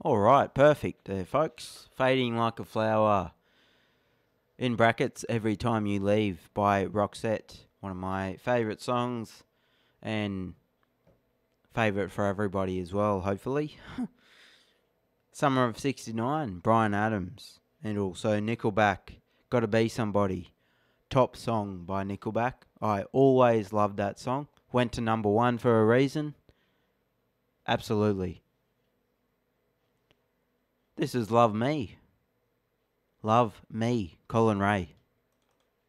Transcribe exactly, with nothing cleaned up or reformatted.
All right, perfect there, folks. Fading Like a Flower, in brackets, Every Time You Leave by Roxette. One of my favourite songs and favourite for everybody as well, hopefully. Summer of sixty-nine, Bryan Adams. And also Nickelback, Gotta Be Somebody. Top song by Nickelback. I always loved that song. Went to number one for a reason. Absolutely. This is Love Me. Love Me, Colin Ray.